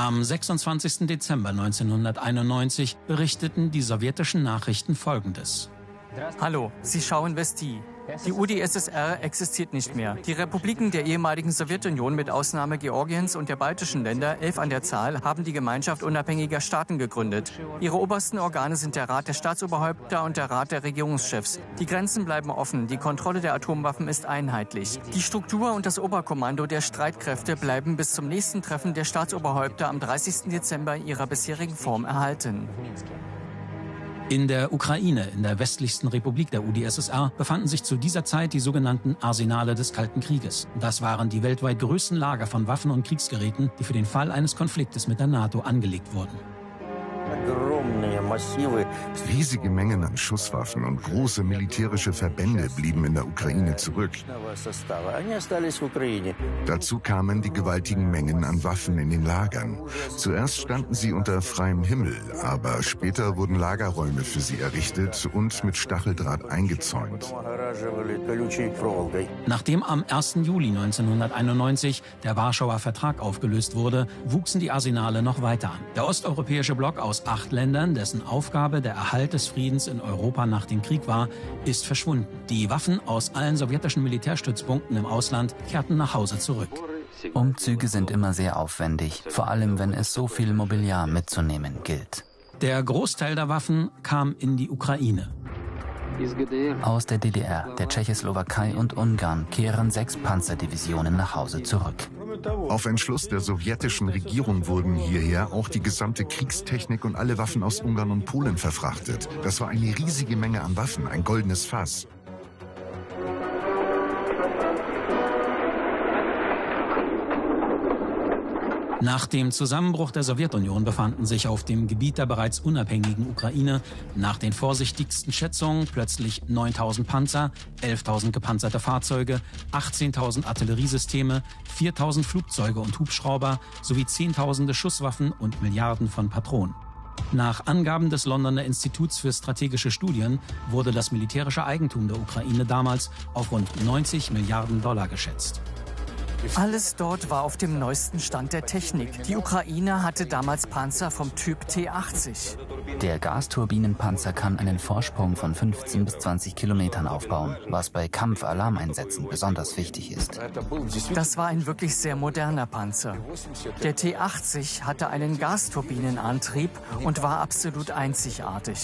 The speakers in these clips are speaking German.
Am 26. Dezember 1991 berichteten die sowjetischen Nachrichten Folgendes. Hallo, Sie schauen Westi. Die UdSSR existiert nicht mehr. Die Republiken der ehemaligen Sowjetunion mit Ausnahme Georgiens und der baltischen Länder, 11 an der Zahl, haben die Gemeinschaft unabhängiger Staaten gegründet. Ihre obersten Organe sind der Rat der Staatsoberhäupter und der Rat der Regierungschefs. Die Grenzen bleiben offen, die Kontrolle der Atomwaffen ist einheitlich. Die Struktur und das Oberkommando der Streitkräfte bleiben bis zum nächsten Treffen der Staatsoberhäupter am 30. Dezember in ihrer bisherigen Form erhalten. In der Ukraine, in der westlichsten Republik der UdSSR, befanden sich zu dieser Zeit die sogenannten Arsenale des Kalten Krieges. Das waren die weltweit größten Lager von Waffen und Kriegsgeräten, die für den Fall eines Konfliktes mit der NATO angelegt wurden. Riesige Mengen an Schusswaffen und große militärische Verbände blieben in der Ukraine zurück. Dazu kamen die gewaltigen Mengen an Waffen in den Lagern. Zuerst standen sie unter freiem Himmel, aber später wurden Lagerräume für sie errichtet und mit Stacheldraht eingezäunt. Nachdem am 1. Juli 1991 der Warschauer Vertrag aufgelöst wurde, wuchsen die Arsenale noch weiter an. Der osteuropäische Block aus 8 Ländern, dessen Aufgabe der Erhalt des Friedens in Europa nach dem Krieg war, ist verschwunden. Die Waffen aus allen sowjetischen Militärstützpunkten im Ausland kehrten nach Hause zurück. Umzüge sind immer sehr aufwendig, vor allem wenn es so viel Mobiliar mitzunehmen gilt. Der Großteil der Waffen kam in die Ukraine. Aus der DDR, der Tschechoslowakei und Ungarn kehren 6 Panzerdivisionen nach Hause zurück. Auf Entschluss der sowjetischen Regierung wurden hierher auch die gesamte Kriegstechnik und alle Waffen aus Ungarn und Polen verfrachtet. Das war eine riesige Menge an Waffen, ein goldenes Fass. Nach dem Zusammenbruch der Sowjetunion befanden sich auf dem Gebiet der bereits unabhängigen Ukraine nach den vorsichtigsten Schätzungen plötzlich 9.000 Panzer, 11.000 gepanzerte Fahrzeuge, 18.000 Artilleriesysteme, 4.000 Flugzeuge und Hubschrauber sowie Zehntausende Schusswaffen und Milliarden von Patronen. Nach Angaben des Londoner Instituts für strategische Studien wurde das militärische Eigentum der Ukraine damals auf rund 90 Milliarden Dollar geschätzt. Alles dort war auf dem neuesten Stand der Technik. Die Ukraine hatte damals Panzer vom Typ T-80. Der Gasturbinenpanzer kann einen Vorsprung von 15 bis 20 Kilometern aufbauen, was bei Kampfalarmeinsätzen besonders wichtig ist. Das war ein wirklich sehr moderner Panzer. Der T-80 hatte einen Gasturbinenantrieb und war absolut einzigartig.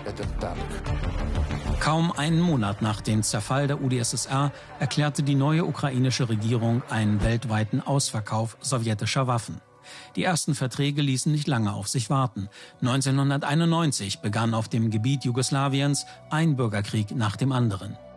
Kaum einen Monat nach dem Zerfall der UdSSR erklärte die neue ukrainische Regierung einen weltweiten Ausverkauf sowjetischer Waffen. Die ersten Verträge ließen nicht lange auf sich warten. 1991 begann auf dem Gebiet Jugoslawiens ein Bürgerkrieg nach dem anderen.